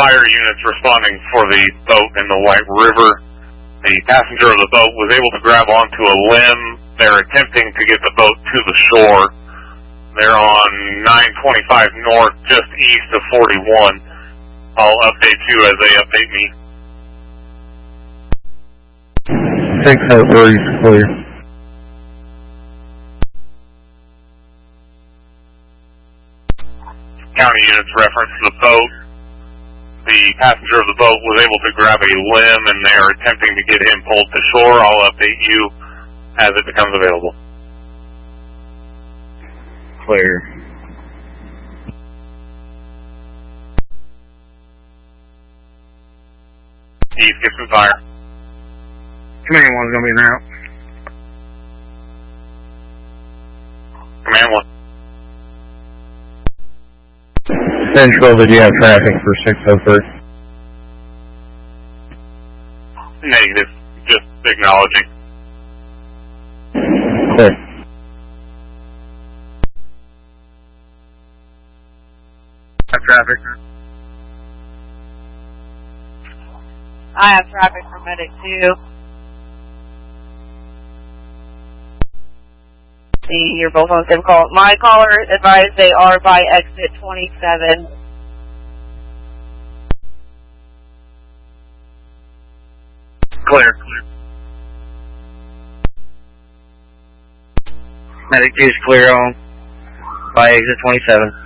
fire units responding for the boat in the White River. The passenger of the boat was able to grab onto a limb. They're attempting to get the boat to the shore. They're on 925 north, just east of 41. I'll update you as they update me. 603 is clear. County units reference the boat. The passenger of the boat was able to grab a limb and they are attempting to get him pulled to shore. I'll update you as it becomes available. Clear. East, get some fire. Command 1's going to be in route. Command 1. Central, did you have traffic for 603? Negative. Just acknowledging. Clear. Have traffic. I have traffic for Medic 2. See, you're both on the same call. My caller advised they are by exit 27. Clear. Medic 2 is clear on by exit 27.